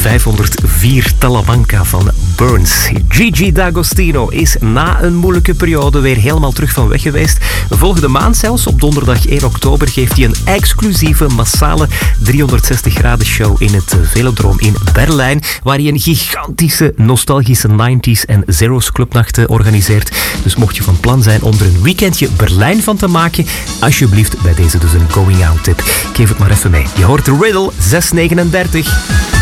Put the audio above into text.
504 Talamanca van Burns. Gigi D'Agostino is na een moeilijke periode weer helemaal terug van weg geweest. Volgende maand zelfs, op donderdag 1 oktober, geeft hij een exclusieve, massale 360 graden show in het Velodroom in Berlijn, waar hij een gigantische, nostalgische 90s en Zero's clubnachten organiseert. Dus mocht je van plan zijn om er een weekendje Berlijn van te maken, alsjeblieft bij deze dus een going out tip. Geef het maar even mee. Je hoort de Riddle 639.